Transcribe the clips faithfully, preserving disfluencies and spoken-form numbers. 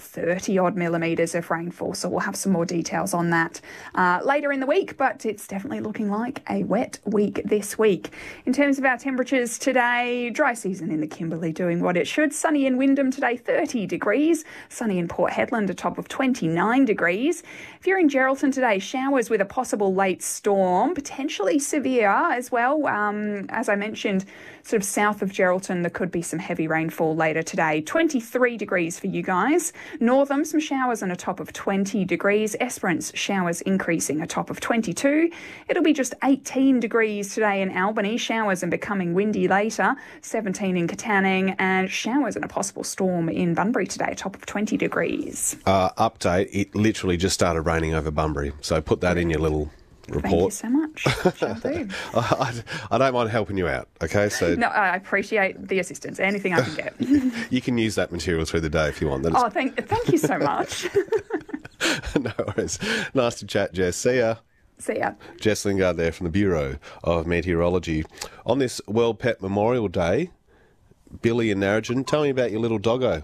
thirty odd millimetres of rainfall. So we'll have some more details on that uh, later in the week, but it's definitely looking like a wet week this week. In terms of our temperatures today, dry season in the Kimberley doing what it should. Sunny in Wyndham today, thirty degrees. Sunny in Port Hedland, a top of twenty-nine degrees. If you're in Geraldton today, showers with a possible late storm, potentially severe as well. Um, as I mentioned, sort of south of Geraldton, there could be some heavy rainfall later today. twenty-three degrees for you guys. Northam, some showers and a top of twenty degrees. Esperance, showers increasing, a top of twenty-two. It'll be just eighteen degrees today in Albany. Showers and becoming windy later. seventeen in Katanning, and showers and a possible storm in Bunbury today, a top of twenty degrees. Uh, update, it literally just started raining over Bunbury, so put that in your little report. Thank you so much. Shall do. I, I don't mind helping you out, okay? So No, I appreciate the assistance. Anything I can get. you can use that material through the day if you want. That is- Oh, thank, thank you so much. No worries. Nice to chat, Jess. See ya. See ya. Jess Lingard there from the Bureau of Meteorology. On this World Pet Memorial Day, Billy and Narrogin, tell me about your little doggo.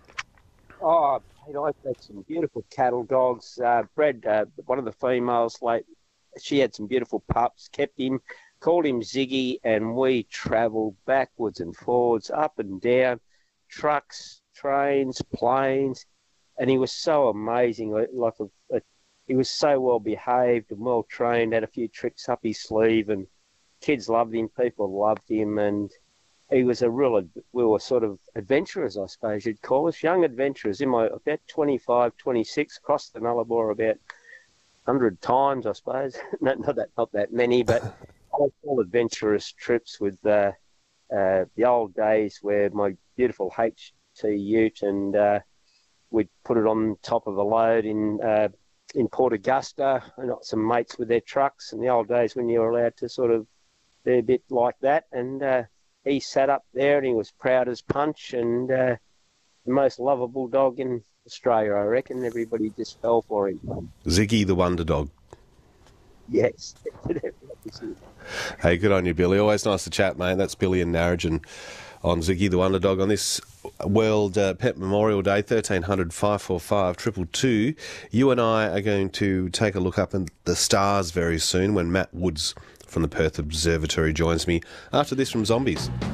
Oh, you know, I've had some beautiful cattle dogs. Uh, bred uh, one of the females late. She had some beautiful pups, kept him, called him Ziggy, and we travelled backwards and forwards, up and down, trucks, trains, planes, and he was so amazing. Like a, a, he was so well behaved and well trained, had a few tricks up his sleeve, and kids loved him, people loved him, and he was a real, we were sort of adventurers, I suppose you'd call us, young adventurers. In my about twenty-five, twenty-six, crossed the Nullarbor about hundred times, I suppose. not, not that, not that many, but all, all adventurous trips with uh, uh, the old days where my beautiful H T Ute, and uh, we'd put it on top of a load in uh, in Port Augusta. I got some mates with their trucks, and the old days when you were allowed to sort of be a bit like that. And uh, he sat up there, and he was proud as punch, and uh, the most lovable dog in Australia, I reckon. Everybody just fell for him. Ziggy the Wonder Dog. Yes. Hey, good on you, Billy. Always nice to chat, mate. That's Billy and Narrogin on Ziggy the Wonder Dog on this World uh, Pet Memorial Day, thirteen hundred, five four five, two two two. You and I are going to take a look up at the stars very soon when Matt Woods from the Perth Observatory joins me after this from Zombies.